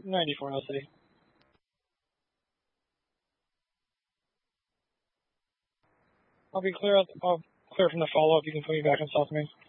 94 LC. I'll clear from the follow-up. You can put me back in South Main.